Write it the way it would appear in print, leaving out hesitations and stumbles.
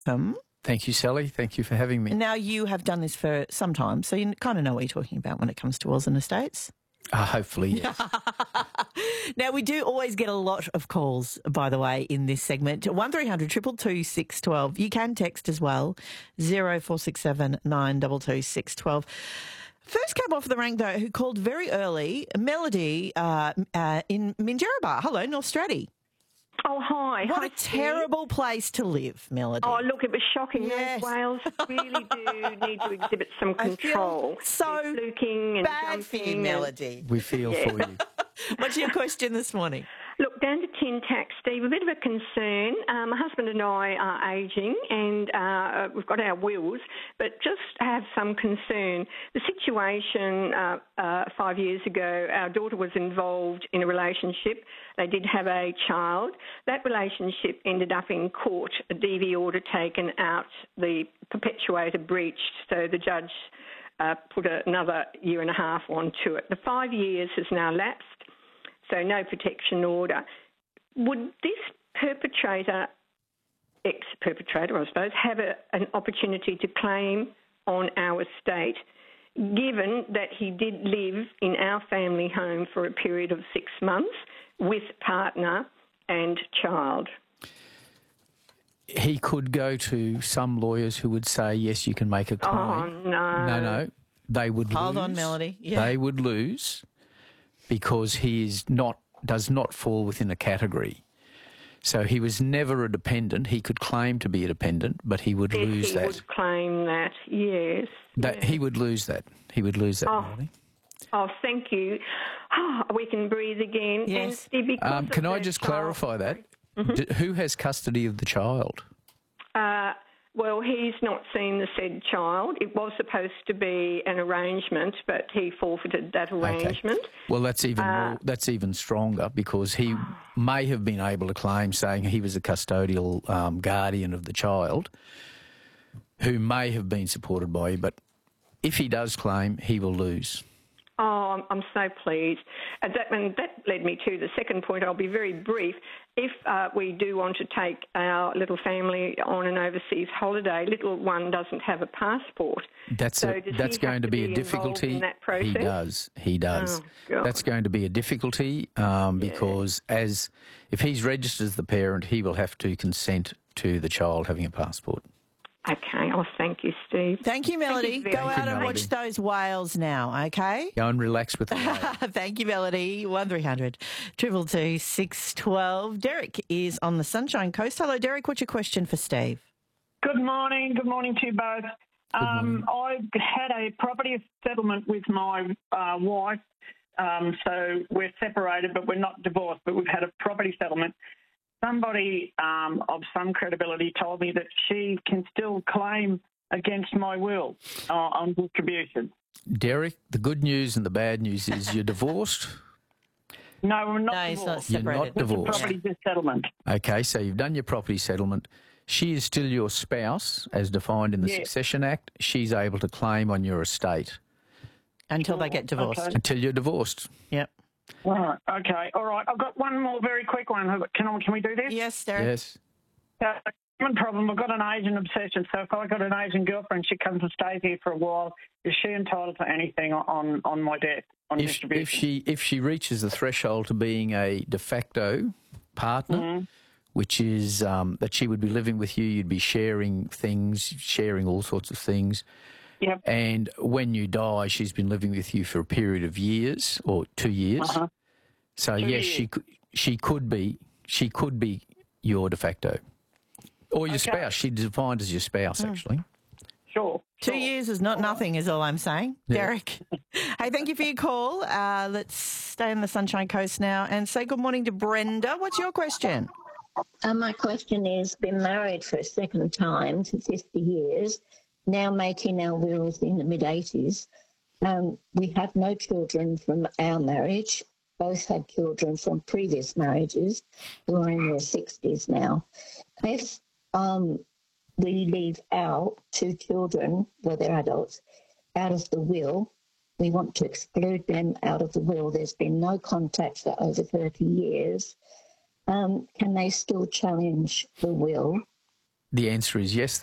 Thank you, Sally. Thank you for having me. Now, you have done this for some time, so you kind of know what you're talking about when it comes to wills and estates. Hopefully, yes. Now, we do always get a lot of calls, by the way, in this segment. 1300 222 612. You can text as well, 0467 922 612. First came off the rank, though, who called very early, Melody in Minjerribah. Hello, North Stratty. Oh, hi. What hi, a terrible place to live, Melody. Oh, look, it was shocking. Yes. Those whales really do need to exhibit some control. I feel so They're fluking and bad for you, Melody. We feel for you. What's your question this morning? Look, down to tin tax, Steve, a bit of a concern. My husband and I are ageing and we've got our wills, but just have some concern. The situation 5 years ago, our daughter was involved in a relationship. They did have a child. That relationship ended up in court, a DV order taken out, the perpetuator breached, so the judge put another year and a half onto it. The 5 years has now lapsed. So no protection order. Would this perpetrator, ex-perpetrator I suppose, have an opportunity to claim on our estate, given that he did live in our family home for a period of 6 months with partner and child? He could go to some lawyers who would say, yes, you can make a claim. Oh, no. No. They would lose. Hold on, Melody. Yeah. They would lose because he does not fall within a category. So he was never a dependent. He could claim to be a dependent, but he would lose that. He would claim that, yes. He would lose that. He would lose that, Melody. Oh, thank you. Oh, we can breathe again. Yes. And can I just clarify that? Mm-hmm. Who has custody of the child? Well, he's not seen the said child. It was supposed to be an arrangement, but he forfeited that arrangement. Okay. Well, that's even stronger because he may have been able to claim saying he was a custodial guardian of the child who may have been supported by you, but if he does claim, he will lose. Oh, I'm so pleased. And that led me to the second point. I'll be very brief. If we do want to take our little family on an overseas holiday, little one doesn't have a passport. That's going to be a difficulty. In that process? He does. Oh, that's going to be a difficulty because if he's registered as the parent, he will have to consent to the child having a passport. Okay. Oh, thank you, Steve. Thank you, Melody. Go out and watch those whales now, okay? Go and relax with the whale. Thank you, Melody. 1300 222 612. Derek is on the Sunshine Coast. Hello, Derek. What's your question for Steve? Good morning. Good morning to you both. I had a property settlement with my wife. So we're separated, but we're not divorced, but we've had a property settlement. Somebody of some credibility told me that she can still claim against my will on distribution. Derek, the good news and the bad news is you're divorced. No, we're not divorced. He's not separated. You're not divorced. Property settlement. Okay, so you've done your property settlement. She is still your spouse, as defined in the Succession Act. She's able to claim on your estate. Until they get divorced. Okay. Until you're divorced. Yep. Right. Okay. All right. I've got one more very quick one. Can we do this? Yes, Derek. Yes. One problem. I've got an Asian obsession. So if I got an Asian girlfriend, she comes and stays here for a while. Is she entitled to anything on my debt on distribution? If she reaches the threshold to being a de facto partner, which is that she would be living with you, you'd be sharing things, sharing all sorts of things. Yep. And when you die, she's been living with you for a period of years or 2 years. So yes, she could be your de facto or your spouse. She's defined as your spouse, actually. Sure. 2 years is not nothing, is all I'm saying. Yeah. Derek. Hey, thank you for your call. Let's stay on the Sunshine Coast now and say good morning to Brenda. What's your question? My question is, been married for a second time for 50 years, now making our wills in the mid-80s. We have no children from our marriage. Both had children from previous marriages who are in their 60s now. If we leave out 2 children, well, they're adults, out of the will, we want to exclude them out of the will. There's been no contact for over 30 years. Can they still challenge the will The answer is yes.